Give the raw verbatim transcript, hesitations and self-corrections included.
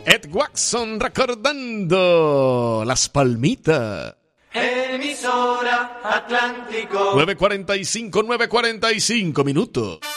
Ed Waxon recordando Las Palmitas. Emisora Atlántico. nueve cuarenta y cinco, nueve cuarenta y cinco minutos.